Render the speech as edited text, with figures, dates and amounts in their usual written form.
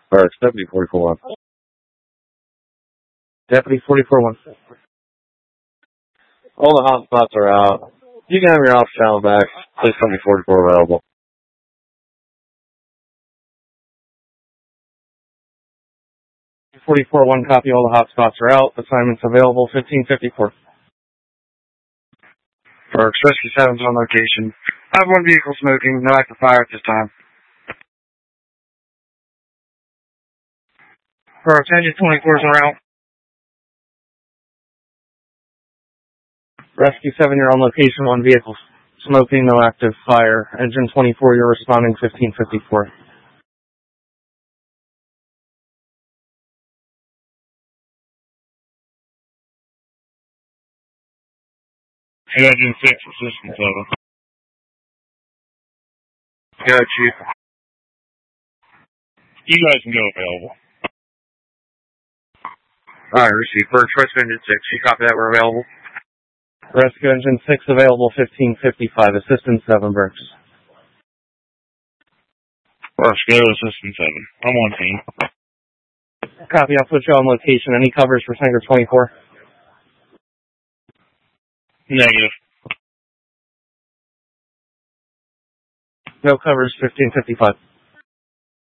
Or Deputy 44-1. Deputy 44-1. All the hot spots are out. You can have your off channel back. Please tell me 44 available. 44-1 copy, all the hot spots are out. Assignments available, 1554. For Rescue 7's on location. I have one vehicle smoking, no active fire at this time. For Engine 24's en route. Rescue 7, you're on location, one vehicle smoking, no active fire. Engine 24, you're responding, 1554. Engine 6, assistance over. Go, Chief. You guys can go available. Alright, receive. First, Rescue Engine 6, you copy that we're available? Rescue Engine 6 available, 1555. Assistance 7, Burks. Rescue Assistant 7. I'm on team. Copy, I'll put you on location. Any covers for Tanker 24? Negative. No covers, 1555.